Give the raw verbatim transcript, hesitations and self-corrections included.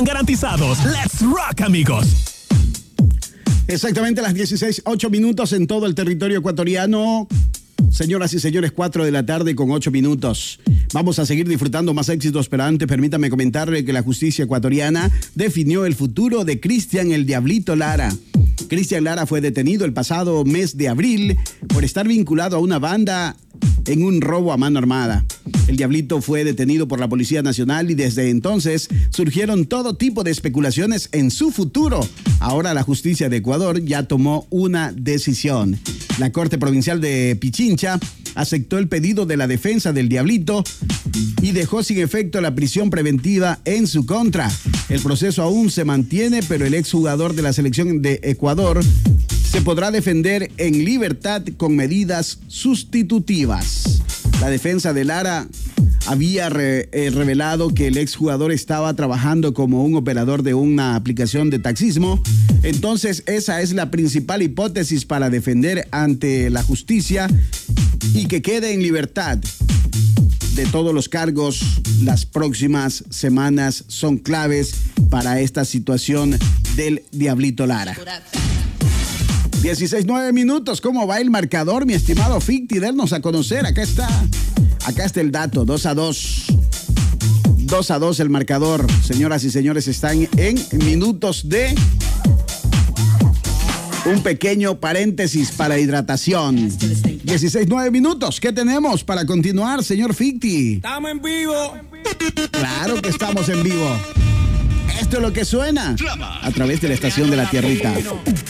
Garantizados. Let's rock, amigos. Exactamente a las dieciséis, ocho minutos en todo el territorio ecuatoriano. Señoras y señores, cuatro de la tarde con ocho minutos. Vamos a seguir disfrutando más éxitos, pero antes permítame comentarle que la justicia ecuatoriana definió el futuro de Cristian el Diablito Lara. Cristian Lara fue detenido el pasado mes de abril por estar vinculado a una banda en un robo a mano armada. El Diablito fue detenido por la Policía Nacional y desde entonces surgieron todo tipo de especulaciones en su futuro. Ahora la justicia de Ecuador ya tomó una decisión. La Corte Provincial de Pichincha aceptó el pedido de la defensa del Diablito y dejó sin efecto la prisión preventiva en su contra. El proceso aún se mantiene, pero el exjugador de la selección de Ecuador se podrá defender en libertad con medidas sustitutivas. La defensa de Lara había re, eh, revelado que el exjugador estaba trabajando como un operador de una aplicación de taxismo. Entonces, esa es la principal hipótesis para defender ante la justicia y que quede en libertad de todos los cargos. Las próximas semanas son claves para esta situación del Diablito Lara. dieciséis, nueve minutos. ¿Cómo va el marcador, mi estimado Ficti? Dernos a conocer. Acá está. Acá está el dato. dos a dos. dos a dos el marcador. Señoras y señores, están en minutos de un pequeño paréntesis para hidratación. dieciséis, nueve minutos. ¿Qué tenemos para continuar, señor Ficti? Estamos en vivo. Claro que estamos en vivo. Esto es lo que suena a través de la estación de la Tierrita.